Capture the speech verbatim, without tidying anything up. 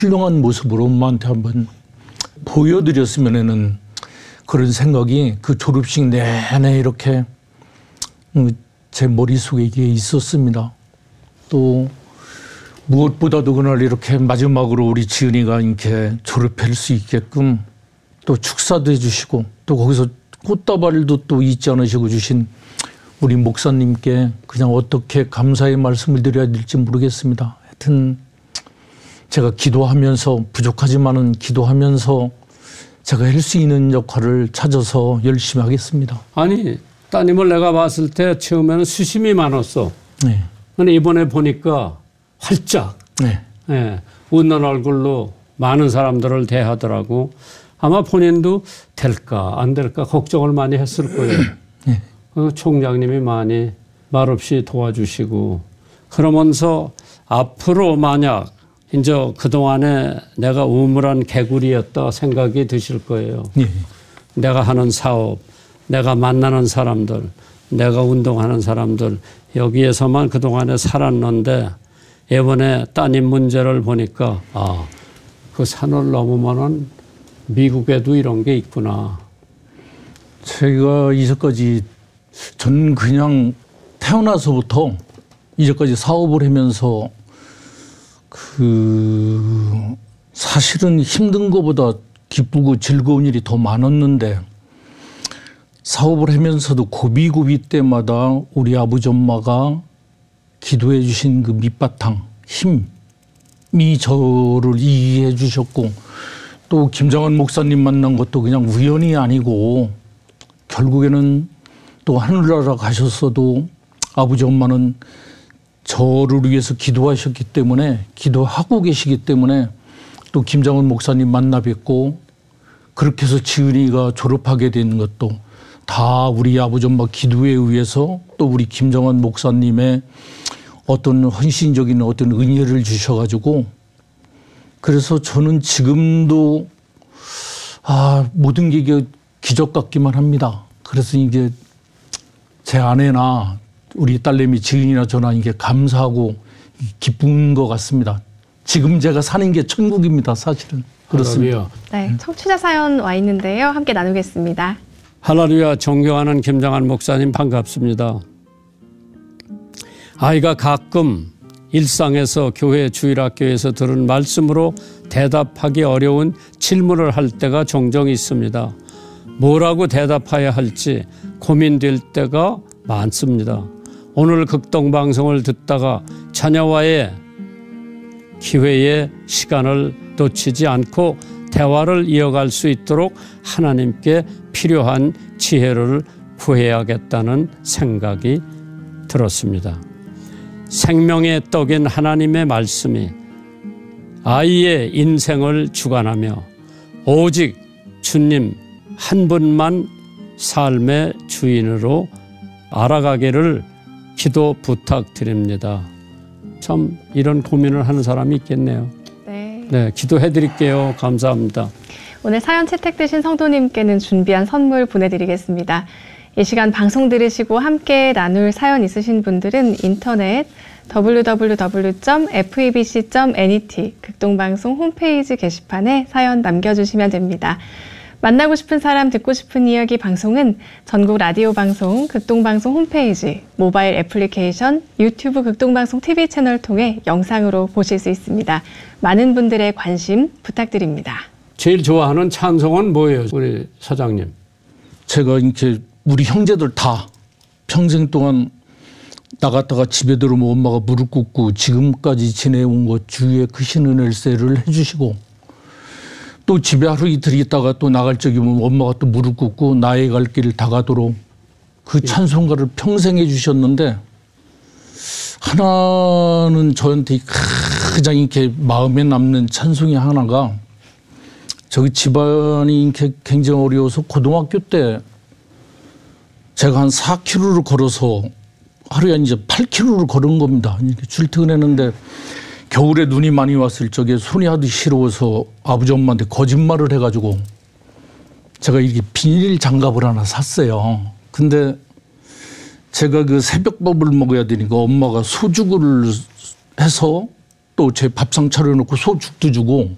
훌륭한 모습으로 엄마한테 한번 보여드렸으면은 그런 생각이 그 졸업식 내내 이렇게 제 머릿속에 이게 있었습니다. 또 무엇보다도 그날 이렇게 마지막으로 우리 지은이가 이렇게 졸업할 수 있게끔 또 축사도 해주시고 또 거기서 꽃다발도 또 잊지 않으시고 주신 우리 목사님께 그냥 어떻게 감사의 말씀을 드려야 될지 모르겠습니다. 하여튼 제가 기도하면서 부족하지만은 기도하면서 제가 할 수 있는 역할을 찾아서 열심히 하겠습니다. 아니 따님을 내가 봤을 때 처음에는 수심이 많았어. 네. 근데 이번에 보니까 활짝 네. 예, 웃는 얼굴로 많은 사람들을 대하더라고. 아마 본인도 될까 안 될까 걱정을 많이 했을 거예요. 네. 그 총장님이 많이 말없이 도와주시고 그러면서 앞으로 만약 이제 그동안에 내가 우물한 개구리였다 생각이 드실 거예요. 네. 내가 하는 사업, 내가 만나는 사람들, 내가 운동하는 사람들 여기에서만 그동안에 살았는데 이번에 따님 문제를 보니까 아, 그 산을 넘으면은 미국에도 이런 게 있구나. 제가 이제까지 전 그냥 태어나서부터 이제까지 사업을 하면서 그 사실은 힘든 것보다 기쁘고 즐거운 일이 더 많았는데 사업을 하면서도 고비고비 때마다 우리 아버지 엄마가 기도해 주신 그 밑바탕 힘이 저를 이해해 주셨고 또 김장한 목사님 만난 것도 그냥 우연이 아니고 결국에는 또 하늘나라 가셨어도 아버지 엄마는 저를 위해서 기도하셨기 때문에 기도하고 계시기 때문에 또 김장훈 목사님 만나 뵙고 그렇게 해서 지은이가 졸업하게 된 것도 다 우리 아버지 엄마 기도에 의해서 또 우리 김정환 목사님의 어떤 헌신적인 어떤 은혜를 주셔가지고 그래서 저는 지금도 아 모든 게 이게 기적 같기만 합니다. 그래서 이게 제 아내나 우리 딸내미 지은이나 저나 이게 감사하고 기쁜 것 같습니다. 지금 제가 사는 게 천국입니다. 사실은 그렇습니다. 네, 청취자 사연 와 있는데요. 함께 나누겠습니다. 할렐루야. 존경하는 김정환 목사님 반갑습니다. 아이가 가끔 일상에서 교회 주일학교에서 들은 말씀으로 대답하기 어려운 질문을 할 때가 종종 있습니다. 뭐라고 대답해야 할지 고민될 때가 많습니다. 오늘 극동방송을 듣다가 자녀와의 기회의 시간을 놓치지 않고 대화를 이어갈 수 있도록 하나님께 필요한 지혜를 구해야겠다는 생각이 들었습니다. 생명의 떡인 하나님의 말씀이 아이의 인생을 주관하며 오직 주님 한 분만 삶의 주인으로 알아가기를 기도 부탁드립니다. 참 이런 고민을 하는 사람이 있겠네요. 네. 네, 기도해 드릴게요. 감사합니다. 오늘 사연 채택되신 성도님께는 준비한 선물 보내드리겠습니다. 이 시간 방송 들으시고 함께 나눌 사연 있으신 분들은 인터넷 더블유 더블유 더블유 점 에프이비씨 점 넷 극동방송 홈페이지 게시판에 사연 남겨주시면 됩니다. 만나고 싶은 사람, 듣고 싶은 이야기 방송은 전국 라디오 방송, 극동방송 홈페이지, 모바일 애플리케이션, 유튜브 극동방송 티비 채널 통해 영상으로 보실 수 있습니다. 많은 분들의 관심 부탁드립니다. 제일 좋아하는 찬송은 뭐예요, 우리 사장님? 제가 이렇게 우리 형제들 다 평생 동안 나갔다가 집에 들어오면 엄마가 무릎 꿇고 지금까지 지내온 것 주위에 크신 은혜를 해주시고 또 집에 하루 이틀 있다가 또 나갈 적이면 엄마가 또 무릎 꿇고 나의 갈 길을 다 가도록 그 찬송가를 평생 해주셨는데 하나는 저한테 가장 이렇게 마음에 남는 찬송이 하나가 저희 집안이 이렇게 굉장히 어려워서 고등학교 때 제가 한 사 킬로미터를 걸어서 하루에 이제 팔 킬로미터를 걸은 겁니다. 이렇게 출퇴근했는데 겨울에 눈이 많이 왔을 적에 손이 하도 시려워서 아버지 엄마한테 거짓말을 해가지고 제가 이렇게 비닐 장갑을 하나 샀어요. 근데 제가 그 새벽밥을 먹어야 되니까 엄마가 소죽을 해서 또 제 밥상 차려놓고 소죽도 주고